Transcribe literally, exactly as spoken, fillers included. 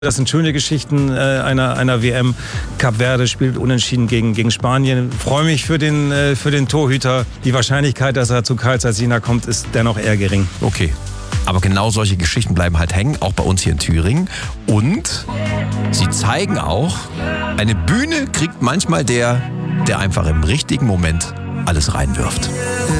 Das sind schöne Geschichten äh, einer, einer W M. Kap Verde spielt unentschieden gegen, gegen Spanien. Freue mich für den, äh, für den Torhüter. Die Wahrscheinlichkeit, dass er zu Karl Cesina kommt, ist dennoch eher gering. Okay. Aber genau solche Geschichten bleiben halt hängen, auch bei uns hier in Thüringen. Und sie zeigen auch, eine Bühne kriegt manchmal der, der einfach im richtigen Moment alles reinwirft.